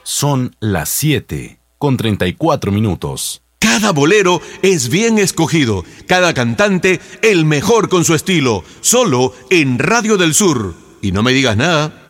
Son las 7:34. Cada bolero es bien escogido, cada cantante el mejor con su estilo, solo en Radio del Sur. Y no me digas nada.